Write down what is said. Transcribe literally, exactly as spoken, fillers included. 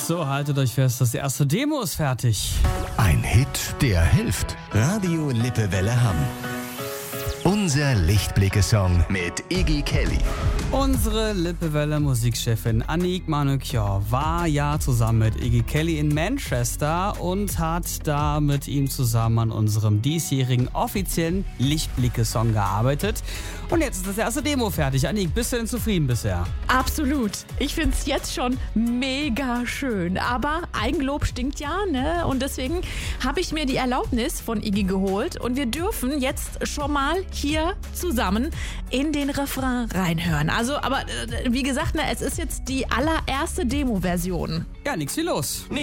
So, haltet euch fest, das erste Demo ist fertig. Ein Hit, der hilft. Radio Lippewelle Hamm. Unser Lichtblicke-Song mit Iggy Kelly. Unsere Lippewelle Musikchefin Annick Manukyan war ja zusammen mit Iggy Kelly in Manchester und hat da mit ihm zusammen an unserem diesjährigen offiziellen Lichtblicke-Song gearbeitet. Und jetzt ist das erste Demo fertig. Annick, bist du denn zufrieden bisher? Absolut. Ich finde es jetzt schon mega schön. Aber Eigenlob stinkt ja, ne? Und deswegen habe ich mir die Erlaubnis von Iggy geholt. Und wir dürfen jetzt schon mal hier zusammen in den Refrain reinhören. Also, aber äh, wie gesagt, ne, es ist jetzt die allererste Demo-Version. Ja, nix wie los.